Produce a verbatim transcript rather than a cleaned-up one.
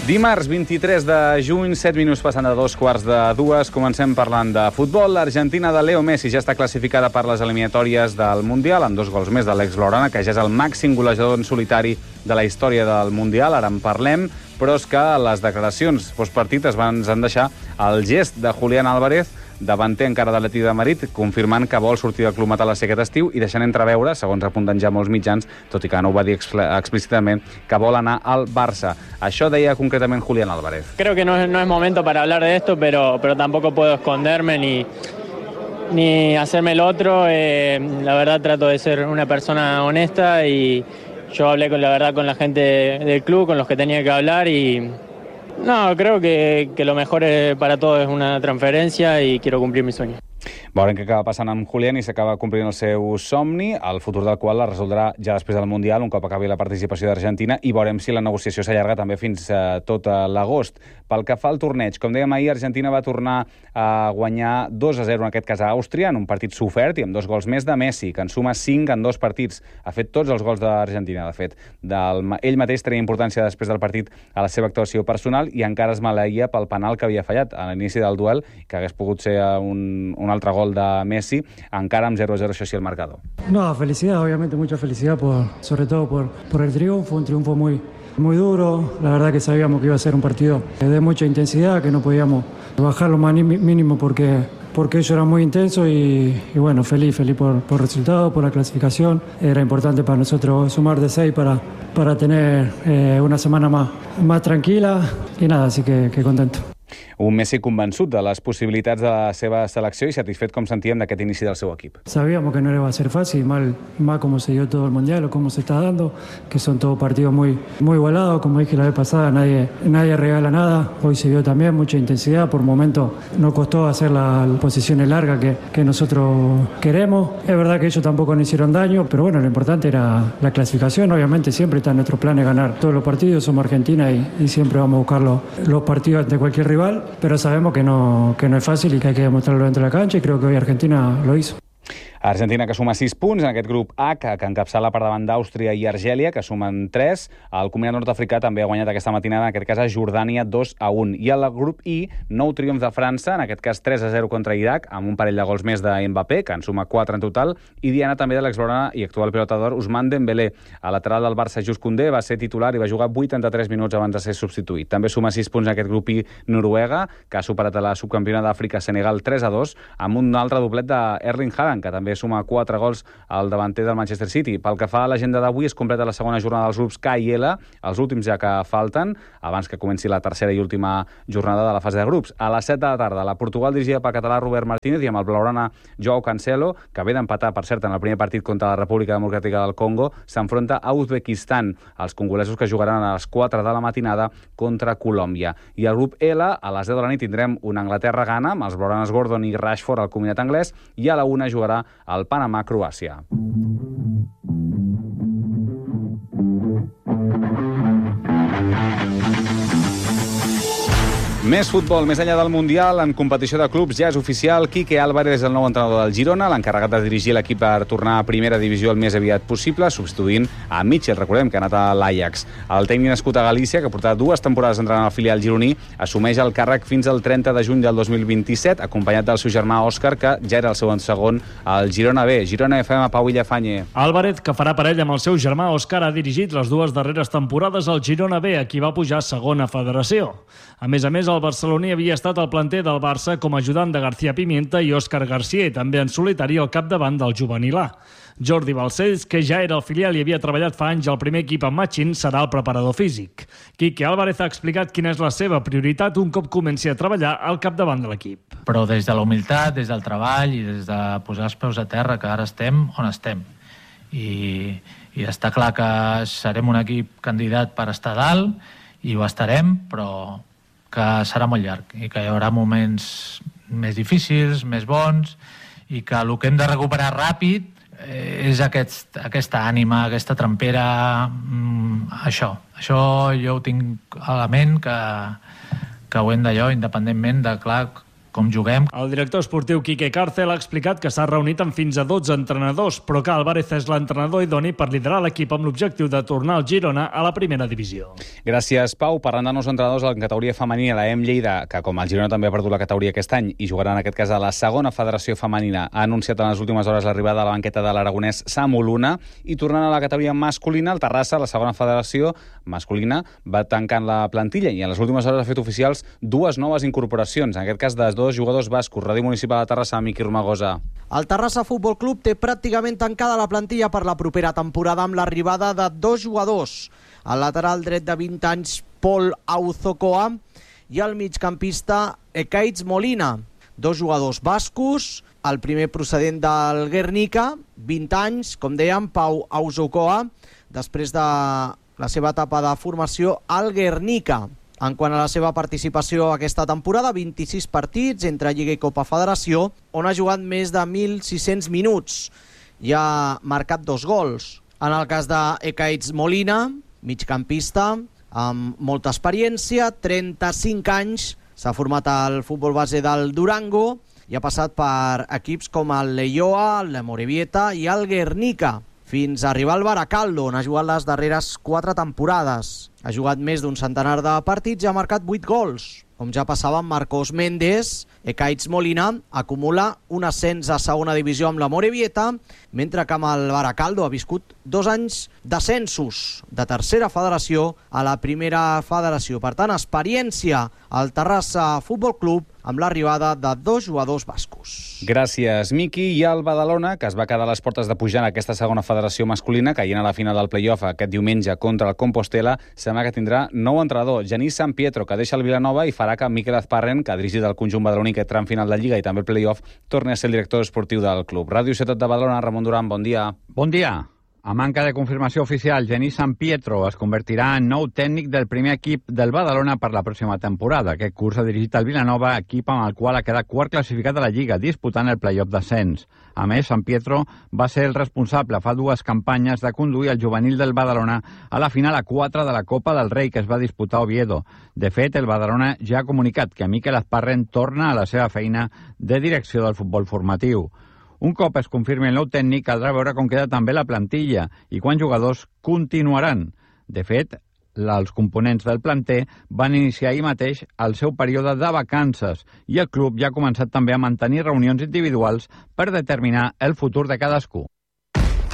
Dimarts vint-i-tres de juny, set minuts passant de dos quarts de dues. Comencem parlant de futbol. L'Argentina de Leo Messi ja està classificada per les eliminatòries del Mundial, amb dos gols més de l'ex-blaugrana, que ja és el màxim golejador en solitari de la història del Mundial. Ara en parlem, però és que les declaracions postpartit es van deixar el gest de Julián Álvarez, davanter encara de l'Atlètic de Madrid, confirmant que vol sortir del club metal·lasser aquest estiu i deixant entreveure, segons apunten ja molts mitjans, tot i que no ho va dir explícitament, que vol anar al Barça. Això deia concretament Julián Álvarez. Creo que no es, no es momento para hablar de esto, pero, pero tampoco puedo esconderme ni, ni hacerme el otro. Eh, la verdad trato de ser una persona honesta y yo hablé con la verdad con la gente del club, con los que tenía que hablar y... No, creo que, que lo mejor para todos es una transferencia y quiero cumplir mi sueño. Veurem què acaba passant amb Julián i s'acaba complint el seu somni, el futur del qual la resoldrà ja després del Mundial, un cop acabi la participació d'Argentina, i veurem si la negociació s'allarga també fins a tot l'agost. Pel que fa al torneig, com dèiem ahir, Argentina va tornar a guanyar dos a zero, en aquest cas a Àustria, en un partit sofert i amb dos gols més de Messi, que en suma cinc en dos partits. Ha fet tots els gols d'Argentina, de fet. Del... Ell mateix tenia importància després del partit a la seva actuació personal i encara es maleïa pel penal que havia fallat a l'inici del duel, que hagués pogut ser un, un altre gol de Messi, encara amb zero a zero, això sí, el marcador. No, felicidad, obviamente mucha felicidad, por, sobre todo por, por el triunfo, un triunfo muy, muy duro. La verdad que sabíamos que iba a ser un partido de mucha intensidad, que no podíamos bajar lo más mínimo porque, porque ello era muy intenso y, y bueno, feliz, feliz por, por el resultado, por la clasificación. Era importante para nosotros sumar de seis para, para tener eh, una semana más, más tranquila y nada, así que, que contento. Un Messi convençut de les possibilitats de la seva selecció i satisfet, com sentíem, d'aquest inici del seu equip. Sabíamos que no iba a ser fácil, mal, mal como se dio todo el Mundial o como se está dando, que son todos partidos muy, muy igualados, como dije la vez pasada, nadie, nadie regala nada. Hoy se vio también mucha intensidad, por momentos nos costó hacer las posiciones largas que, que nosotros queremos. Es verdad que ellos tampoco nos hicieron daño, pero bueno, lo importante era la clasificación. Obviamente siempre está en nuestros planes ganar todos los partidos, somos Argentina y, y siempre vamos a buscar los, los partidos ante cualquier rival. Pero sabemos que no, que no es fácil y que hay que demostrarlo dentro de la cancha y creo que hoy Argentina lo hizo. Argentina, que suma sis punts en aquest grup H, que encapçala per davant d'Àustria i Argèlia, que sumen tres. El combinat nord-africà també ha guanyat aquesta matinada, en aquest cas a Jordània, dos a un. I al grup I, nou triomf de França, en aquest cas tres a zero contra Iraq, amb un parell de gols més de Mbappé, que en suma quatre en total, i diana també de l'exblaugrana i actual pilota d'or Ousmane Dembélé. A lateral del Barça, Jules Koundé, va ser titular i va jugar vuitanta-tres minuts abans de ser substituït. També suma sis punts en aquest grup I Noruega, que ha superat a la subcampiona d'Àfrica Senegal tres a dos, amb un altre doblet d'Erling Haaland, que també suma quatre gols al davanter del Manchester City. Pel que fa a l'agenda d'avui, es completa la segona jornada dels grups K i L, els últims ja que falten, abans que comenci la tercera i última jornada de la fase de grups. A les set de la tarda, la Portugal dirigida pel català Robert Martínez i amb el blaugrana Joao Cancelo, que ve d'empatar, per cert, en el primer partit contra la República Democràtica del Congo, s'enfronta a Uzbekistan, els congolesos que jugaran a les quatre de la matinada contra Colòmbia. I al grup L, a les deu de la nit, tindrem una Anglaterra-Ghana, amb els blaugranes Gordon i Rashford al combinat anglès, i a la una jugarà el Panamà-Croàcia. Més futbol, més enllà del Mundial, en competició de clubs ja és oficial. Quique Álvarez és el nou entrenador del Girona, l'encarregat de dirigir l'equip per tornar a primera divisió el més aviat possible, substituint a Mitchell, recordem que ha anat a l'Ajax. El tècnic nascut a Galícia, que portava dues temporades entrenant al filial gironí, assumeix el càrrec fins al trenta de juny del dos mil vint-i-set, acompanyat del seu germà Òscar, que ja era el seu segon al Girona B. Girona F M, Pau Villafañe. Álvarez, que farà parella amb el seu germà Òscar, ha dirigit les dues darreres temporades al Girona B, a qui va pujar a segona federació. A més a més, el barceloní havia estat al planter del Barça com a ajudant de García Pimienta i Òscar García, i també en solitari al capdavant del juvenil A. Jordi Balcells, que ja era al filial i havia treballat fa anys al primer equip amb Machín, serà el preparador físic. Quique Álvarez ha explicat quina és la seva prioritat un cop comenci a treballar al capdavant de l'equip. Però des de la humilitat, des del treball i des de posar els peus a terra, que ara estem on estem. I, i està clar que serem un equip candidat per estar dalt, i ho estarem, però que serà molt llarg i que hi haurà moments més difícils, més bons, i que el que hem de recuperar ràpid és aquest, aquesta ànima, aquesta trempera, mm, això. Això jo ho tinc a la ment, que, que ho hem d'allò, independentment de, clar, com juguem. El director esportiu Quique Cárcel ha explicat que s'ha reunit amb fins a dotze entrenadors, però que Álvarez és l'entrenador idoni per liderar l'equip amb l'objectiu de tornar el Girona a la primera divisió. Gràcies, Pau. Parlant de nous entrenadors, la categoria femenina, la E M Lleida, que com el Girona també ha perdut la categoria aquest any i jugarà en aquest cas a la segona federació femenina, ha anunciat en les últimes hores l'arribada a la banqueta de l'aragonès Samu Luna, i tornant a la categoria masculina, el Terrassa, la segona federació masculina, va tancant la plantilla i en les últimes hores ha fet oficials dues noves incorporacions, en aquest cas de dos jugadors bascos. Ràdio Municipal de Terrassa, Miqui Romagosa. El Terrassa Futbol Club té pràcticament tancada la plantilla per la propera temporada amb l'arribada de dos jugadors, el lateral dret de vint anys Pol Auzocoa i el migcampista Ekaitz Molina, dos jugadors bascos, el primer procedent del Guernica, vint anys, com dèiem, Pau Auzocoa, després de la seva etapa de formació al Guernica. En quant a la seva participació aquesta temporada, vint-i-sis partits entre Lliga i Copa Federació, on ha jugat més de mil sis-cents minuts i ha marcat dos gols. En el cas d'Ekaitz Molina, migcampista, amb molta experiència, trenta-cinc anys, s'ha format al futbol base del Durango i ha passat per equips com el Leioa, el Morevieta i el Guernica, fins a arribar al Baracaldo, on ha jugat les darreres quatre temporades. Ha jugat més d'un centenar de partits i ha marcat vuit gols. Com ja passava amb Marcos Méndez, Ekaitz Molina acumula un ascens a segona divisió amb la Morevieta, mentre que amb el Baracaldo ha viscut dos anys d'ascensos de tercera federació a la primera federació. Per tant, experiència al Terrassa Futbol Club amb l'arribada de dos jugadors bascos. Gràcies, Miqui. I el Badalona, que es va quedar a les portes de pujar en aquesta segona federació masculina, caient a la final del play-off aquest diumenge contra el Compostela, sembla que tindrà nou entrenador, Genís San Pietro, que deixa el Vilanova i farà que Miquel Azparren, que ha dirigit el conjunt badaloní aquest tram final de Lliga i també el play-off, torni a ser el director esportiu del club. Ràdio Ciutat de Badalona, Ramon Duran, bon dia. Bon dia. A manca de confirmació oficial, Genís San Pietro es convertirà en nou tècnic del primer equip del Badalona per la pròxima temporada. Aquest curs ha dirigit el Vilanova, equip amb el qual ha quedat quart classificat a la Lliga, disputant el play-off d'ascens. A més, San Pietro va ser el responsable fa dues campanyes de conduir el juvenil del Badalona a la final a quatre de la Copa del Rei que es va disputar a Oviedo. De fet, el Badalona ja ha comunicat que Miquel Azparren torna a la seva feina de direcció del futbol formatiu. Un cop es confirmi el nou tècnic, caldrà veure com queda també la plantilla i quants jugadors continuaran. De fet, els components del planter van iniciar ahir mateix el seu període de vacances i el club ja ha començat també a mantenir reunions individuals per determinar el futur de cadascú.